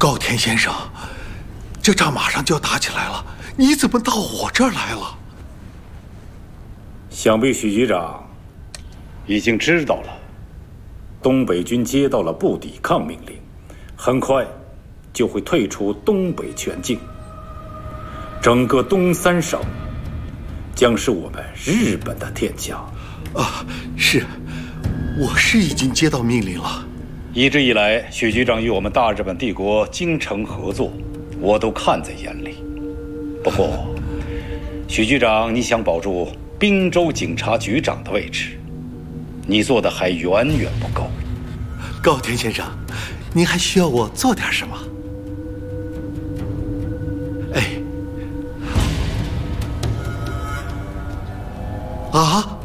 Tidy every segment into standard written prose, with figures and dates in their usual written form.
高田先生，这仗马上就要打起来了，你怎么到我这儿来了？ 想必许局长已经知道了，东北军接到了不抵抗命令，很快就会退出东北全境。整个东三省将是我们日本的天下。 啊，是，我是已经接到命令了。 一直以来，许局长与我们大日本帝国精诚合作，我都看在眼里。不过，许局长，你想保住滨州警察局长的位置，你做的还远远不够。 高田先生，您还需要我做点什么？哎，啊，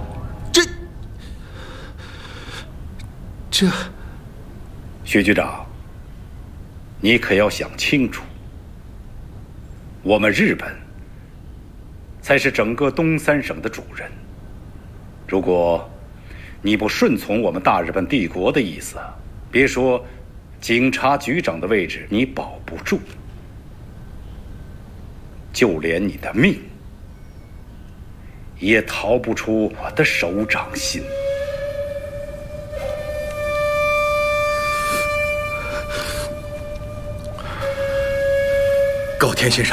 这， 许局长，你可要想清楚，我们日本才是整个东三省的主人。如果你不顺从我们大日本帝国的意思，别说警察局长的位置你保不住，就连你的命也逃不出我的手掌心。 高田先生，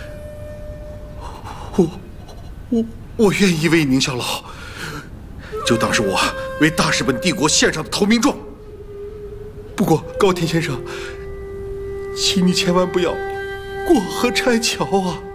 我愿意为您效劳，就当是我为大日本帝国献上的投名状。不过，高田先生，请你千万不要过河拆桥啊！